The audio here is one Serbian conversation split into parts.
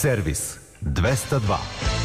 Servis 202.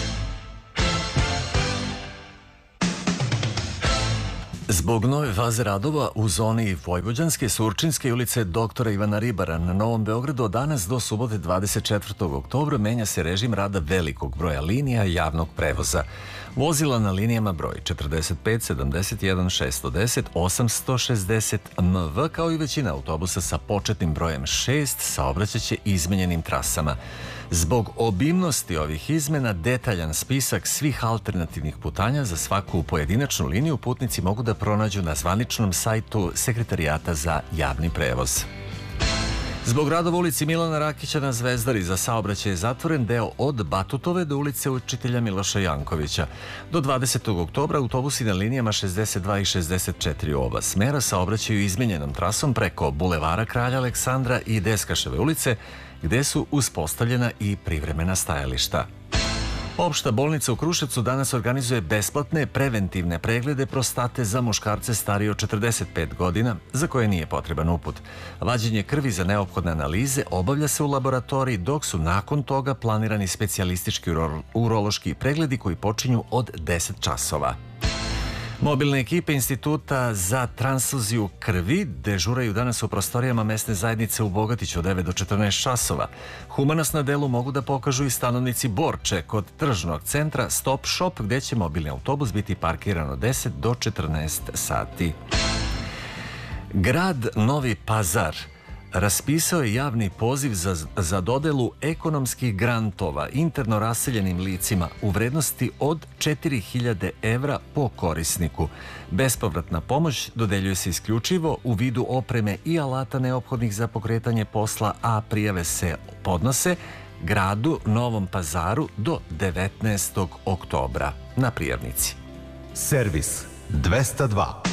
Zbog nove faze radova u zoni Vojvođanske, Surčinske i ulice doktora Ivana Ribara na Novom Beogradu od danas do subote 24. oktobra menja se režim rada velikog broja linija javnog prevoza. Vozila na linijama broj 45, 71, 610, 860 MV kao i većina autobusa sa početnim brojem 6 saobraćaće izmenjenim trasama. Zbog obimnosti ovih izmena, detaljan spisak svih alternativnih putanja za svaku pojedinačnu liniju putnici mogu da pronađu na zvaničnom sajtu Sekretarijata za javni prevoz. Zbog radova u ulici Milana Rakića na Zvezdari za saobraćaj je zatvoren deo od Batutove do ulice Učitelja Miloša Jankovića. Do 20. oktobra autobusi na linijama 62 i 64 oba smera saobraćaju izmenjenom trasom preko Bulevara Kralja Aleksandra i Deskaševe ulice, gde su uspostavljena i privremena stajališta. Opšta bolnica u Kruševcu danas organizuje besplatne preventivne preglede prostate za muškarce starije od 45 godina, za koje nije potreban uput. Vađenje krvi za neophodne analize obavlja se u laboratoriji, dok su nakon toga planirani specijalistički urološki pregledi koji počinju od 10 časova. Mobilne ekipe Instituta za transfuziju krvi dežuraju danas u prostorijama mesne zajednice u Bogatiću od 9 do 14 časova. Humanost na delu mogu da pokažu i stanovnici Borče kod tržnog centra Stop Shop, gde će mobilni autobus biti parkiran od 10 do 14 sati. Grad Novi Pazar raspisao je javni poziv za dodelu ekonomskih grantova interno raseljenim licima u vrednosti od 4.000 evra po korisniku. Bespovratna pomoć dodeljuje se isključivo u vidu opreme i alata neophodnih za pokretanje posla, a prijave se podnose gradu Novom Pazaru do 19. oktobra na prijavnici. Servis 202.